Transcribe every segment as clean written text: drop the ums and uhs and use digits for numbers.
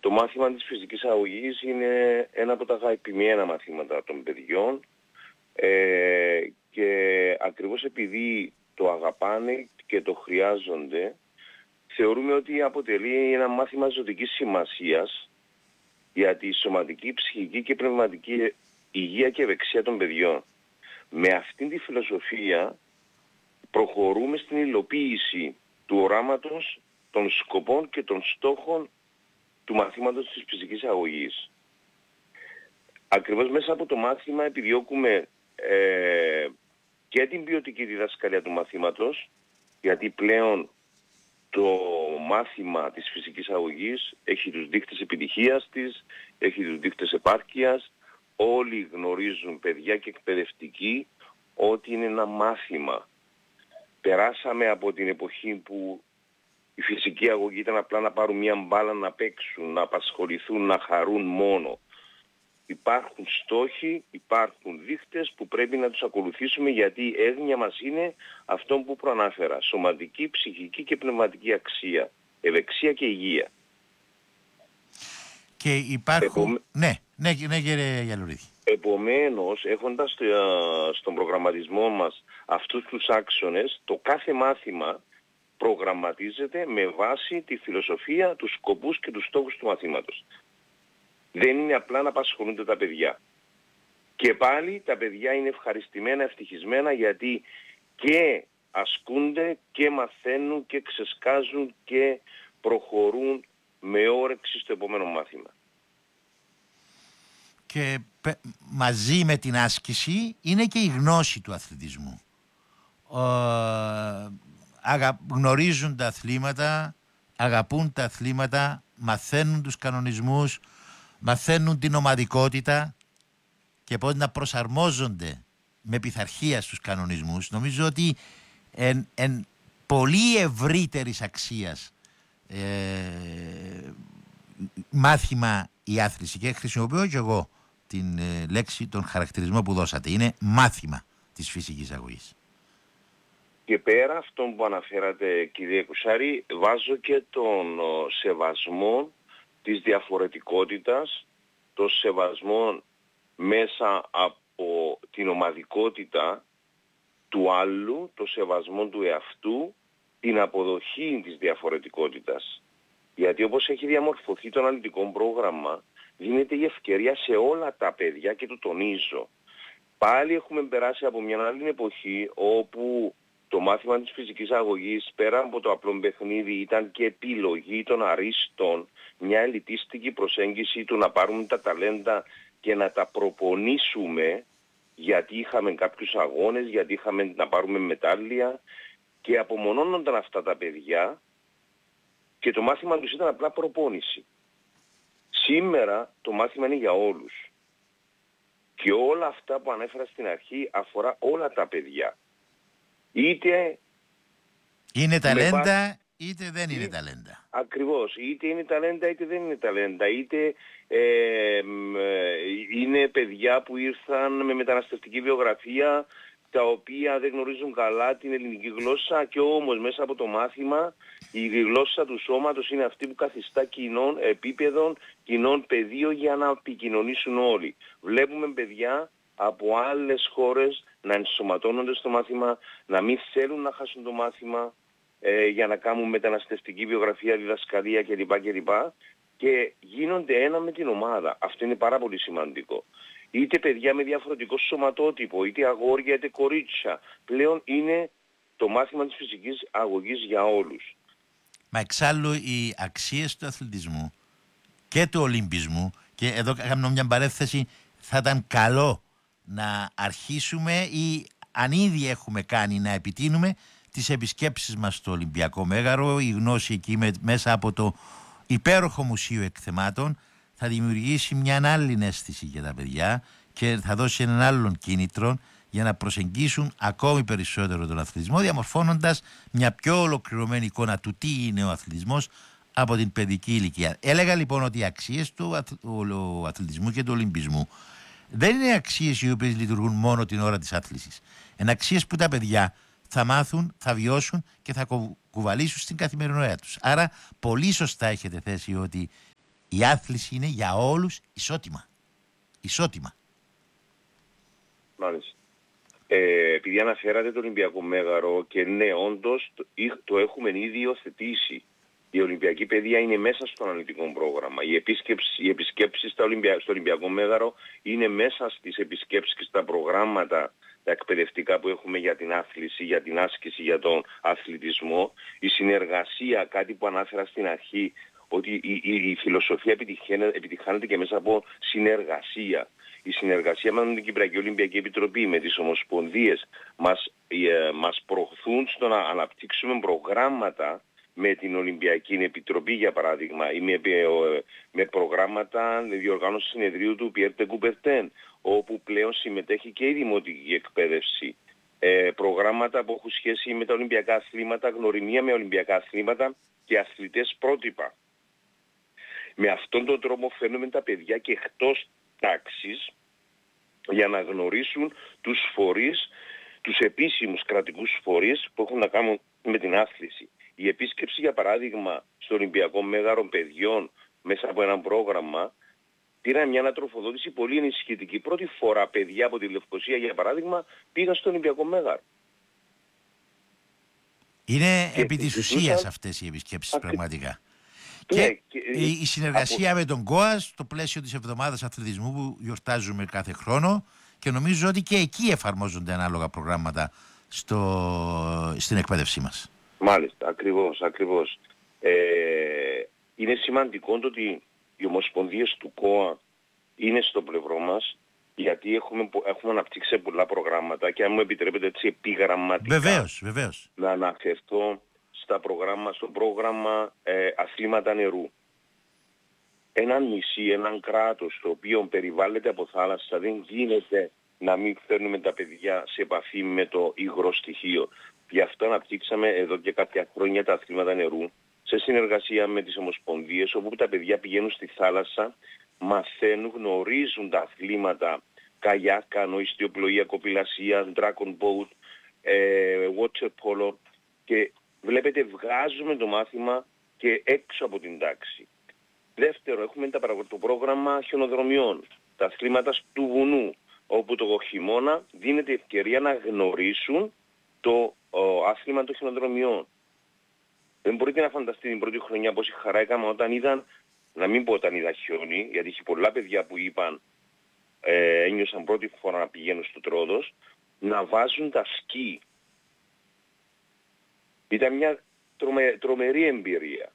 Το μάθημα της φυσικής αγωγής είναι ένα από τα αγαπημένα μαθήματα των παιδιών και ακριβώς επειδή το αγαπάνε και το χρειάζονται, θεωρούμε ότι αποτελεί ένα μάθημα ζωτικής σημασίας για τη σωματική, ψυχική και πνευματική υγεία και ευεξία των παιδιών. Με αυτήν τη φιλοσοφία προχωρούμε στην υλοποίηση του οράματος, των σκοπών και των στόχων του μαθήματος της φυσικής αγωγής. Ακριβώς μέσα από το μάθημα επιδιώκουμε και την ποιοτική διδασκαλία του μαθήματος, γιατί πλέον το μάθημα της φυσικής αγωγής έχει τους δείκτες επιτυχίας της, έχει τους δείκτες επάρκειας. Όλοι γνωρίζουν, παιδιά και εκπαιδευτικοί, ότι είναι ένα μάθημα. Περάσαμε από την εποχή που η φυσική αγωγή ήταν απλά να πάρουν μια μπάλα να παίξουν, να απασχοληθούν, να χαρούν μόνο. Υπάρχουν στόχοι, υπάρχουν δείκτες που πρέπει να τους ακολουθήσουμε, γιατί η έγνοια μας είναι αυτό που προανάφερα. Σωματική, ψυχική και πνευματική αξία, ευεξία και υγεία. Και υπάρχουν... Ναι, κύριε Γιαλουρίδη. Επομένως, έχοντας στον προγραμματισμό μας αυτούς τους άξονες, το κάθε μάθημα προγραμματίζεται με βάση τη φιλοσοφία, τους σκοπούς και τους στόχους του μαθήματος. Δεν είναι απλά να απασχολούνται τα παιδιά. Και πάλι τα παιδιά είναι ευχαριστημένα, ευτυχισμένα, γιατί και ασκούνται και μαθαίνουν και ξεσκάζουν και προχωρούν με όρεξη στο επόμενο μάθημα. Και μαζί με την άσκηση είναι και η γνώση του αθλητισμού. Γνωρίζουν τα αθλήματα, αγαπούν τα αθλήματα, μαθαίνουν τους κανονισμούς, μαθαίνουν την ομαδικότητα και πώς να προσαρμόζονται με πειθαρχία στους κανονισμούς. Νομίζω ότι εν πολύ ευρύτερης αξίας μάθημα η άθληση, και χρησιμοποιώ και εγώ την λέξη, τον χαρακτηρισμό που δώσατε. Είναι μάθημα της φυσικής αγωγής. Και πέρα αυτόν που αναφέρατε, κύριε Κουσάρη, βάζω και τον σεβασμό της διαφορετικότητας, το σεβασμό μέσα από την ομαδικότητα του άλλου, το σεβασμό του εαυτού, την αποδοχή της διαφορετικότητας. Γιατί όπως έχει διαμορφωθεί το αναλυτικό πρόγραμμα, δίνεται η ευκαιρία σε όλα τα παιδιά, και το τονίζω. Πάλι έχουμε περάσει από μια άλλη εποχή όπου το μάθημα της φυσικής αγωγής, πέρα από το απλό παιχνίδι, ήταν και επιλογή των αρίστων, μια ελιτίστικη προσέγγιση του να πάρουμε τα ταλέντα και να τα προπονήσουμε, γιατί είχαμε κάποιους αγώνες, γιατί είχαμε να πάρουμε μετάλλια, και απομονώνονταν αυτά τα παιδιά και το μάθημα τους ήταν απλά προπόνηση. Σήμερα το μάθημα είναι για όλους. Και όλα αυτά που ανέφερα στην αρχή αφορά όλα τα παιδιά. Είτε είναι ταλέντα, είτε δεν είναι ταλέντα. Ακριβώς. Είτε είναι ταλέντα, είτε δεν είναι ταλέντα. Είτε είναι παιδιά που ήρθαν με μεταναστευτική βιογραφία, τα οποία δεν γνωρίζουν καλά την ελληνική γλώσσα, και όμως μέσα από το μάθημα η γλώσσα του σώματος είναι αυτή που καθιστά κοινών επίπεδων, κοινών πεδίο για να επικοινωνήσουν όλοι. Βλέπουμε παιδιά από άλλες χώρες να ενσωματώνονται στο μάθημα, να μην θέλουν να χάσουν το μάθημα για να κάνουν μεταναστευτική βιογραφία, διδασκαλία κλπ. Και γίνονται ένα με την ομάδα. Αυτό είναι πάρα πολύ σημαντικό. Είτε παιδιά με διαφορετικό σωματότυπο, είτε αγόρια είτε κορίτσια. Πλέον είναι το μάθημα της φυσικής αγωγής για όλους. Μα εξάλλου οι αξίες του αθλητισμού και του ολυμπισμού, και εδώ κάνω μια παρέθεση, θα ήταν καλό να αρχίσουμε, ή αν ήδη έχουμε κάνει, να επιτείνουμε τις επισκέψεις μας στο Ολυμπιακό Μέγαρο. Η γνώση εκεί μέσα από το υπέροχο Μουσείο Εκθεμάτων θα δημιουργήσει μια άλλη αίσθηση για τα παιδιά και θα δώσει έναν άλλον κίνητρο για να προσεγγίσουν ακόμη περισσότερο τον αθλητισμό, διαμορφώνοντας μια πιο ολοκληρωμένη εικόνα του τι είναι ο αθλητισμός από την παιδική ηλικία. Έλεγα λοιπόν ότι οι αξίες του αθλητισμού και του ολυμπισμού δεν είναι αξίες οι οποίες λειτουργούν μόνο την ώρα της άθλησης. Είναι αξίες που τα παιδιά θα μάθουν, θα βιώσουν και θα κουβαλήσουν στην καθημερινότητα τους. Άρα πολύ σωστά έχετε θέσει ότι Η άθληση είναι για όλους ισότιμα. Ισότιμα. Μάλιστα. Επειδή αναφέρατε το Ολυμπιακό Μέγαρο και ναι, όντως το έχουμε ήδη υιοθετήσει. Η Ολυμπιακή Παιδεία είναι μέσα στο αναλυτικό πρόγραμμα. Οι επισκέψεις στο Ολυμπιακό Μέγαρο είναι μέσα στις επισκέψεις και στα προγράμματα τα εκπαιδευτικά που έχουμε για την άθληση, για την άσκηση, για τον αθλητισμό. Η συνεργασία, κάτι που ανάφερα στην αρχή, ότι η φιλοσοφία επιτυχάνεται και μέσα από συνεργασία. Η συνεργασία με την Κυπριακή Ολυμπιακή Επιτροπή, με τις ομοσπονδίες, μας προωθούν στο να αναπτύξουμε προγράμματα με την Ολυμπιακή Επιτροπή, για παράδειγμα, ή με προγράμματα διοργάνωση συνεδρίου του Πιέρ τε Κουπερτέν, όπου πλέον συμμετέχει και η δημοτική εκπαίδευση. Προγράμματα που έχουν σχέση με τα Ολυμπιακά αθλήματα, γνωριμία με Ολυμπιακά αθλήματα και αθλητές πρότυπα. Με αυτόν τον τρόπο φέρνουμε τα παιδιά και εκτός τάξης για να γνωρίσουν τους φορείς, τους επίσημους κρατικούς φορείς που έχουν να κάνουν με την άθληση. Η επίσκεψη, για παράδειγμα, στο Ολυμπιακό Μέγαρο παιδιών μέσα από ένα πρόγραμμα πήραν μια ανατροφοδότηση πολύ ενισχυτική. Πρώτη φορά παιδιά από τη Λευκοσία, για παράδειγμα, πήγαν στο Ολυμπιακό Μέγαρο. Είναι επί της ουσίας αυτές οι επισκέψεις πραγματικά. Και η συνεργασία με τον ΚΟΑ στο πλαίσιο της εβδομάδας αθλητισμού που γιορτάζουμε κάθε χρόνο, και νομίζω ότι και εκεί εφαρμόζονται ανάλογα προγράμματα στην εκπαίδευσή μας. Μάλιστα, ακριβώς. Είναι σημαντικό το ότι οι ομοσπονδίες του ΚΟΑ είναι στο πλευρό μας, γιατί έχουμε αναπτύξει πολλά προγράμματα και αν μου επιτρέπετε έτσι επιγραμματικά βεβαίως. να αναφερθώ στο πρόγραμμα αθλήματα νερού. Ένα νησί, έναν κράτος το οποίο περιβάλλεται από θάλασσα, δεν γίνεται να μην φέρνουμε τα παιδιά σε επαφή με το υγρό στοιχείο. Γι' αυτό αναπτύξαμε εδώ και κάποια χρόνια τα αθλήματα νερού σε συνεργασία με τις ομοσπονδίες, όπου τα παιδιά πηγαίνουν στη θάλασσα, μαθαίνουν, γνωρίζουν τα αθλήματα καγιάκ, κανοιστιοπλοεία, κοπηλασία, dragon boat, water polo, και βλέπετε βγάζουμε το μάθημα και έξω από την τάξη. Δεύτερο, έχουμε το πρόγραμμα χιονοδρομιών, τα αθλήματα του βουνού, όπου το χειμώνα δίνεται ευκαιρία να γνωρίσουν το άθλημα των χιονοδρομιών. Δεν μπορείτε να φανταστείτε την πρώτη χρονιά πόση χαρά έκανα όταν είδαν, να μην πω όταν είδα χιόνι, γιατί είχε πολλά παιδιά που είπαν, ένιωσαν πρώτη φορά να πηγαίνουν στο Τρόδος, να βάζουν τα σκι. Ήταν μια τρομερή εμπειρία.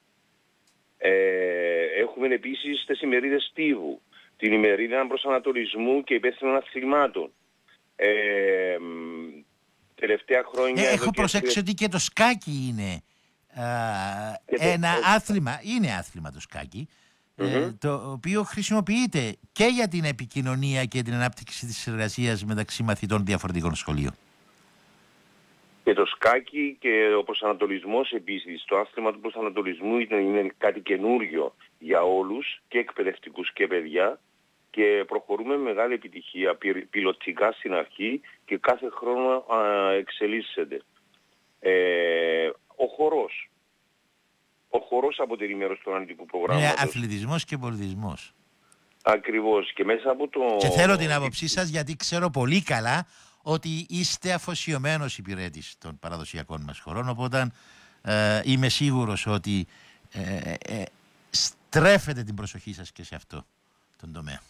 Έχουμε επίσης τις ημερίδες στίβου, την ημερίδα προσανατολισμού και υπεύθυνων αθλημάτων. Τελευταία χρόνια... Έχω προσέξει ότι και το σκάκι είναι ένα άθλημα, είναι άθλημα το σκάκι, το οποίο χρησιμοποιείται και για την επικοινωνία και την ανάπτυξη της συνεργασίας μεταξύ μαθητών διαφορετικών σχολείων. Και το σκάκι και ο προσανατολισμός επίσης, το άθλημα του προσανατολισμού είναι κάτι καινούριο για όλους, και εκπαιδευτικούς και παιδιά, και προχωρούμε με μεγάλη επιτυχία, πιλωτικά στην αρχή και κάθε χρόνο εξελίσσεται. Ο χορός αποτελεί μέρος του αναλυτικού προγράμματος. Είναι αθλητισμός και πολιτισμός. Ακριβώς. Και μέσα από το... Και θέλω την άποψή σας, γιατί ξέρω πολύ καλά ότι είστε αφοσιωμένος υπηρέτης των παραδοσιακών μας χωρών, οπότε είμαι σίγουρος ότι στρέφετε την προσοχή σας και σε αυτό τον τομέα.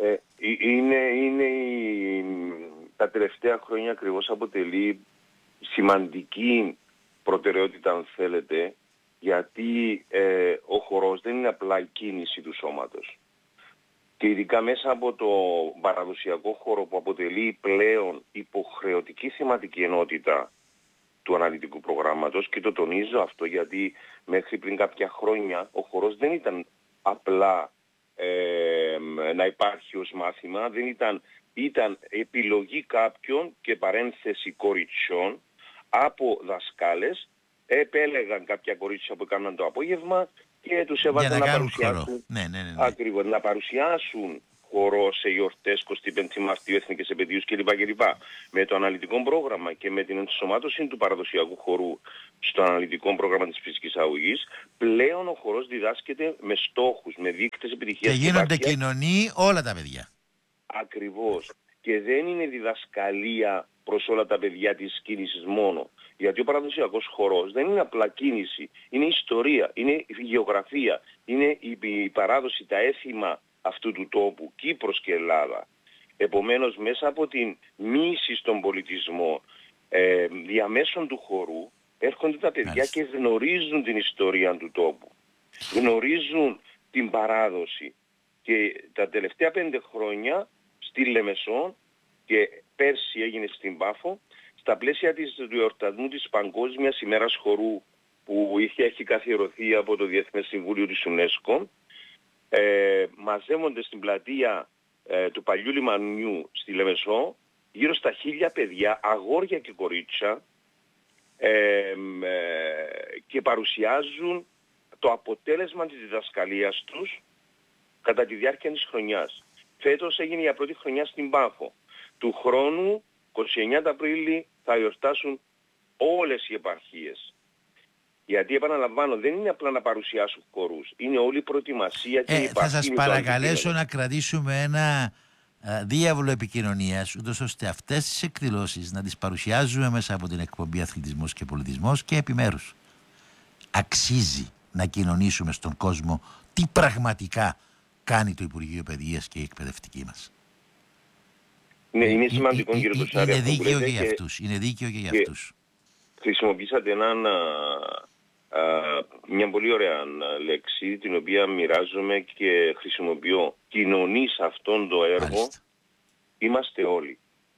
Τα τελευταία χρόνια ακριβώς αποτελεί σημαντική προτεραιότητα, αν θέλετε, γιατί ο χορός δεν είναι απλά η κίνηση του σώματος. Και ειδικά μέσα από το παραδοσιακό χώρο που αποτελεί πλέον υποχρεωτική θεματική ενότητα του αναλυτικού προγράμματος, και το τονίζω αυτό γιατί μέχρι πριν κάποια χρόνια ο χορός δεν ήταν απλά να υπάρχει ως μάθημα, ήταν επιλογή κάποιων και παρένθεση κοριτσιών από δασκάλες, επέλεγαν κάποια κορίτσια που έκαναν το απόγευμα και τους έβαζαν να παρουσιάσουν, ναι. Ακριβώς, να παρουσιάσουν χορό σε γιορτές 25 Μαρτίου, εθνικές επαιτίους κλπ. Με το αναλυτικό πρόγραμμα και με την ενσωμάτωση του παραδοσιακού χορού στο αναλυτικό πρόγραμμα της φυσικής αγωγής, πλέον ο χορός διδάσκεται με στόχους, με δείκτες επιτυχίας. Και γίνονται κοινωνοί όλα τα παιδιά. Ακριβώς. Και δεν είναι διδασκαλία προς όλα τα παιδιά της κίνησης μόνο. Γιατί ο παραδοσιακός χορός δεν είναι απλά κίνηση, είναι ιστορία, είναι η γεωγραφία, είναι η παράδοση, τα έθιμα αυτού του τόπου, Κύπρος και Ελλάδα. Επομένως, μέσα από την μοίηση στον πολιτισμό, διαμέσων του χορού, έρχονται τα παιδιά και γνωρίζουν την ιστορία του τόπου. Γνωρίζουν την παράδοση. Και τα τελευταία 5 χρόνια στη Λεμεσό και πέρσι έγινε στην Πάφο, στα πλαίσια του εορτασμού της Παγκόσμιας ημέρας χορού που έχει καθιερωθεί από το Διεθνές Συμβούλιο της UNESCO, μαζεύονται στην πλατεία του παλιού λιμανιού στη Λεμεσό γύρω στα 1.000 παιδιά, αγόρια και κορίτσια, και παρουσιάζουν το αποτέλεσμα της διδασκαλίας τους κατά τη διάρκεια της χρονιάς. Φέτος έγινε για πρώτη χρονιά στην Πάφο. Του χρόνου, 29 Απρίλη, θα εορτάσουν όλες οι επαρχίες. Γιατί επαναλαμβάνω, δεν είναι απλά να παρουσιάσουν χορούς. Είναι όλη η προετοιμασία και η θα σας παρακαλέσω να κρατήσουμε ένα διάβολο επικοινωνίας, ούτως ώστε αυτές τις εκδηλώσεις να τις παρουσιάζουμε μέσα από την εκπομπή Αθλητισμός και Πολιτισμός και επιμέρους. Αξίζει να κοινωνήσουμε στον κόσμο τι πραγματικά κάνει το Υπουργείο Παιδείας και η εκπαιδευτική μας. Ναι, είναι σημαντικό, κύριε Τοσάρη. Είναι δίκαιο και για αυτούς. Είναι δίκαιο και για αυτούς. Χρησιμοποίησατε μια πολύ ωραία λέξη, την οποία μοιράζομαι και χρησιμοποιώ. Κοινωνείς αυτόν το έργο. Μάλιστα. Είμαστε όλοι.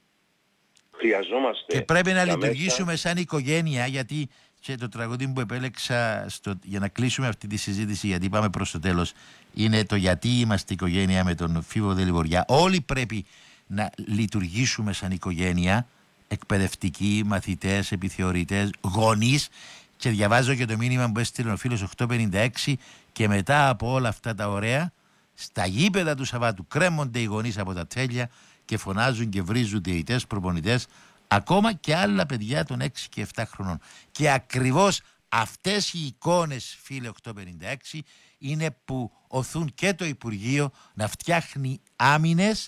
Χρειαζόμαστε. Και πρέπει να λειτουργήσουμε σαν οικογένεια, γιατί και το τραγούδι που επέλεξα για να κλείσουμε αυτή τη συζήτηση, γιατί πάμε προς το τέλος, είναι το γιατί είμαστε οικογένεια με τον Φίβο Δελιβοριά. Όλοι πρέπει να λειτουργήσουμε σαν οικογένεια, εκπαιδευτικοί, μαθητές, επιθεωρητές, γονείς. Και διαβάζω και το μήνυμα που έστειλε ο φίλος 856, και μετά από όλα αυτά τα ωραία, στα γήπεδα του Σαββάτου κρέμονται οι γονείς από τα τέλεια και φωνάζουν και βρίζουν διαιτητές, προπονητές, ακόμα και άλλα παιδιά των 6 και 7 χρονών. Και ακριβώς αυτές οι εικόνες, φίλε 856, είναι που οθούν και το Υπουργείο να φτιάχνει άμυνες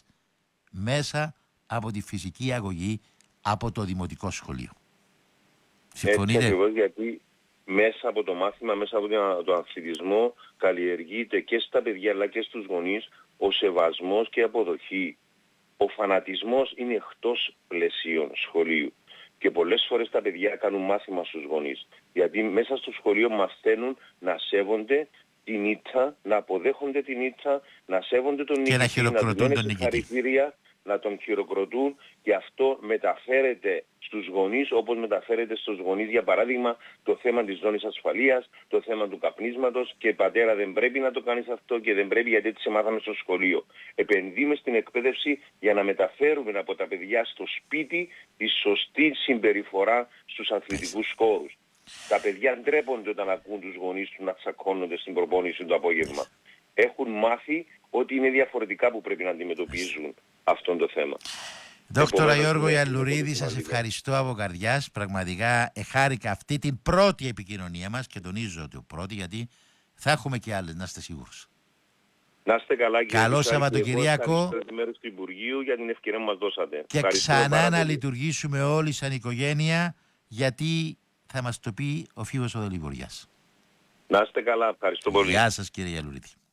μέσα από τη φυσική αγωγή από το Δημοτικό Σχολείο. Συμφωνείτε? Έτσι ακριβώς, γιατί μέσα από το μάθημα, μέσα από τον αθλητισμό καλλιεργείται και στα παιδιά αλλά και στους γονείς ο σεβασμός και η αποδοχή. Ο φανατισμός είναι εκτός πλαισίων σχολείου και πολλές φορές τα παιδιά κάνουν μάθημα στους γονείς, γιατί μέσα στο σχολείο μαθαίνουν να σέβονται την ήττα, να αποδέχονται την ήττα, να σέβονται τον νικητή, να χειροκροτούν τον νικητή, να τον χειροκροτούν, και αυτό μεταφέρεται στους γονείς, όπως μεταφέρεται στους γονείς, για παράδειγμα, το θέμα της ζώνης ασφαλείας, το θέμα του καπνίσματος, και πατέρα δεν πρέπει να το κάνεις αυτό και δεν πρέπει γιατί έτσι σε μάθαμε στο σχολείο. Επενδύουμε στην εκπαίδευση για να μεταφέρουμε από τα παιδιά στο σπίτι τη σωστή συμπεριφορά στους αθλητικούς χώρους. Τα παιδιά ντρέπονται όταν ακούν τους γονείς τους να τσακώνονται στην προπόνηση το απόγευμα. Έχουν μάθει ότι είναι διαφορετικά που πρέπει να αντιμετωπίζουν αυτό το θέμα. Δόκτωρα Γιώργο Ιαλουρίδη, σας ευχαριστώ από καρδιάς. Πραγματικά χάρηκα αυτή την πρώτη επικοινωνία μας, και τονίζω ότι πρώτη, γιατί θα έχουμε και άλλες, να είστε σίγουρος. Να είστε καλά, κύριε. Καλό Σαββατοκυριακό. Ευχαριστώ μέρος του Υπουργείου για την ευκαιρία που μας δώσατε. Και ξανά να λειτουργήσουμε όλοι σαν οικογένεια, γιατί θα μας το πει ο Φίβος ο Δελιβοριάς. Να είστε καλά. Ευχαριστώ πολύ. Γεια σας, κύριε Ιαλουρίδη.